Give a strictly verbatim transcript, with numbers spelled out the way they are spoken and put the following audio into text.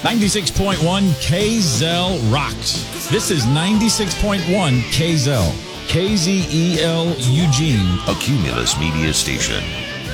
ninety-six point one K Z L rocks. This is ninety-six point one K Z L. K Z E L Eugene. A Cumulus Media Station.